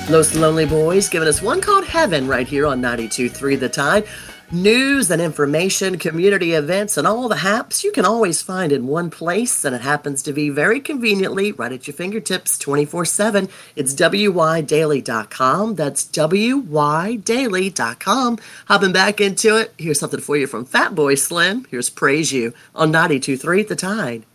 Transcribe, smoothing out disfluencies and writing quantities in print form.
Los Lonely Boys giving us one called Heaven right here on 92.3 The Tide. News and information, community events, and all the haps you can always find in one place, and it happens to be very conveniently right at your fingertips 24/7. It's WYDaily.com. That's WYDaily.com. Hopping back into it, here's something for you from Fatboy Slim. Here's Praise You on 92.3 The Tide.